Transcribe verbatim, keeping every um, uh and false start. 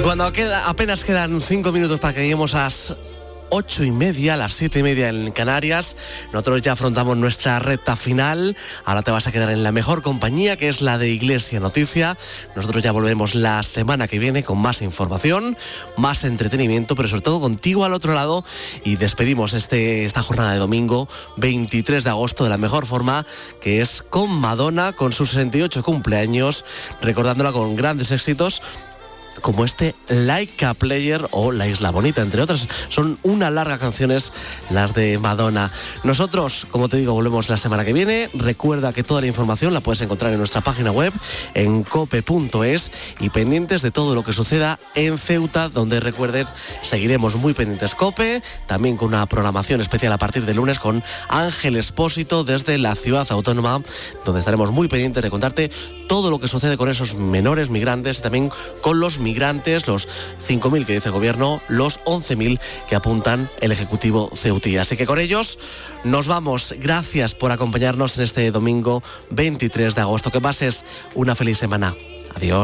cuando queda, apenas quedan cinco minutos para que lleguemos a las ocho y media, a las siete y media en Canarias, nosotros ya afrontamos nuestra recta final. Ahora te vas a quedar en la mejor compañía, que es la de Iglesia Noticia. Nosotros ya volvemos la semana que viene con más información, más entretenimiento, pero sobre todo contigo al otro lado, y despedimos este, esta jornada de domingo veintitrés de agosto de la mejor forma, que es con Madonna, con sus sesenta y ocho cumpleaños, recordándola con grandes éxitos como este Like a Player o La Isla Bonita, entre otras. Son una larga canciones las de Madonna. Nosotros, como te digo, volvemos la semana que viene. Recuerda que toda la información la puedes encontrar en nuestra página web, en cope punto es, y pendientes de todo lo que suceda en Ceuta, donde, recuerden, seguiremos muy pendientes COPE, también con una programación especial a partir de lunes con Ángel Expósito desde la ciudad autónoma, donde estaremos muy pendientes de contarte todo lo que sucede con esos menores migrantes, también con los migrantes, los cinco mil que dice el gobierno, los once mil que apuntan el Ejecutivo ceutí. Así que con ellos nos vamos. Gracias por acompañarnos en este domingo veintitrés de agosto. Que pases una feliz semana. Adiós.